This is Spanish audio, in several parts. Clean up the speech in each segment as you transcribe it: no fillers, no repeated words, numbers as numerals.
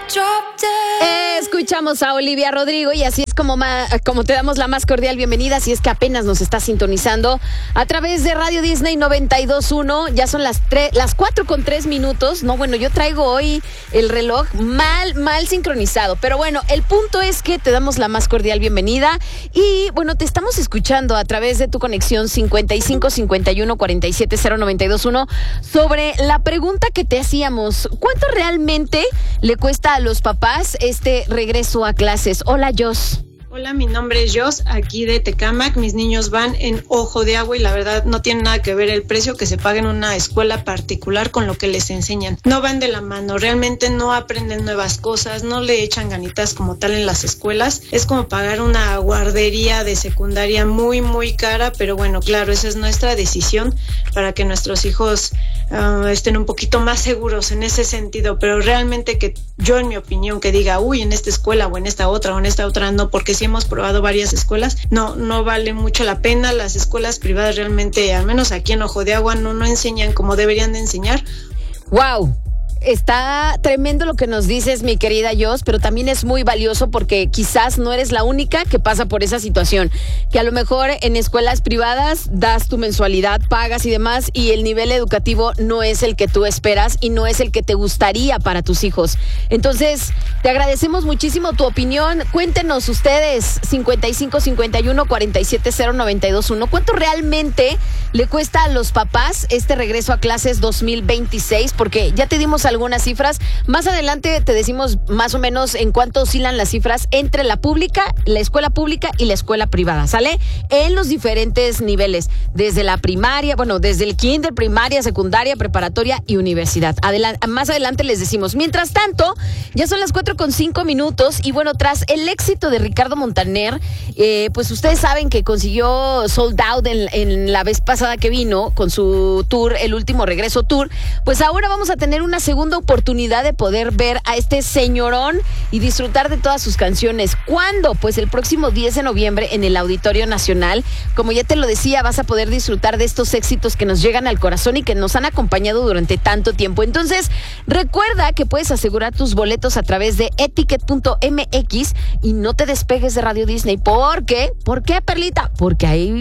Escuchamos a Olivia Rodrigo y así es como te damos la más cordial bienvenida. Si es que apenas nos está sintonizando a través de Radio Disney 92.1, ya son las 4:03. No, bueno, yo traigo hoy el reloj mal sincronizado, pero bueno, el punto es que te damos la más cordial bienvenida y bueno, te estamos escuchando a través de tu conexión 55 51 47 092.1 sobre la pregunta que te hacíamos: ¿cuánto realmente le cuesta a los papás este regreso a clases? Hola, Jos. Hola, mi nombre es Jos, aquí de Tecámac. Mis niños van en Ojo de Agua y la verdad no tiene nada que ver el precio que se paga en una escuela particular con lo que les enseñan. No van de la mano, realmente no aprenden nuevas cosas, no le echan ganitas como tal en las escuelas. Es como pagar una guardería de secundaria muy cara, pero bueno, claro, esa es nuestra decisión para que nuestros hijos estén un poquito más seguros en ese sentido, pero realmente que yo, en mi opinión, que diga, en esta escuela o en esta otra no, porque si hemos probado varias escuelas, no vale mucho la pena. Las escuelas privadas realmente, al menos aquí en Ojo de Agua, no enseñan como deberían de enseñar. ¡Wow! Está tremendo lo que nos dices, mi querida Jos, pero también es muy valioso porque quizás no eres la única que pasa por esa situación, que a lo mejor en escuelas privadas das tu mensualidad, pagas y demás, y el nivel educativo no es el que tú esperas y no es el que te gustaría para tus hijos. Entonces, te agradecemos muchísimo tu opinión. Cuéntenos ustedes, 55 51 47 092.1, ¿cuánto realmente le cuesta a los papás este regreso a clases 2026? Porque ya te dimos algunas cifras. Más adelante te decimos más o menos en cuánto oscilan las cifras entre la escuela pública y la escuela privada, ¿sale? En los diferentes niveles, desde la primaria, desde el kinder, primaria, secundaria, preparatoria y universidad. Más adelante les decimos. Mientras tanto, ya son las 4:05 y bueno, tras el éxito de Ricardo Montaner, pues ustedes saben que consiguió sold out en la vez pasada que vino con su tour, el último regreso tour. Pues ahora vamos a tener una segunda oportunidad de poder ver a este señorón y disfrutar de todas sus canciones. ¿Cuándo? Pues el próximo 10 de noviembre en el Auditorio Nacional. Como ya te lo decía, vas a poder disfrutar de estos éxitos que nos llegan al corazón y que nos han acompañado durante tanto tiempo. Entonces, recuerda que puedes asegurar tus boletos a través de eticket.mx y no te despegues de Radio Disney. ¿Por qué? ¿Por qué, Perlita? Porque hay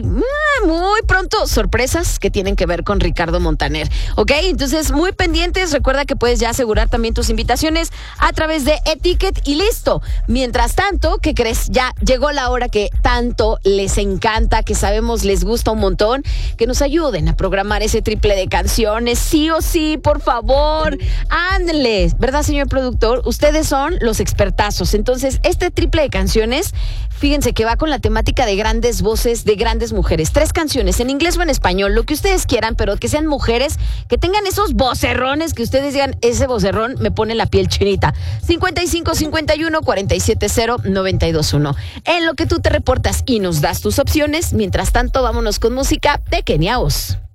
muy pronto sorpresas que tienen que ver con Ricardo Montaner. ¿Ok? Entonces, muy pendientes. Recuerda que puedes ya asegurar también tus invitaciones a través de Etiquet y listo. Mientras tanto, ¿qué crees? Ya llegó la hora que tanto les encanta, que sabemos les gusta un montón, que nos ayuden a programar ese triple de canciones, sí o sí, por favor. Ándenle, ¿verdad, señor productor? Ustedes son los expertazos. Entonces, este triple de canciones, fíjense que va con la temática de grandes voces de grandes mujeres. 3 canciones en inglés o en español, lo que ustedes quieran, pero que sean mujeres, que tengan esos vocerrones que ustedes digan, ese vocerrón me pone la piel chinita. 55 51 47 092.1. En lo que tú te reportas y nos das tus opciones. Mientras tanto, vámonos con música de Kenia Oz.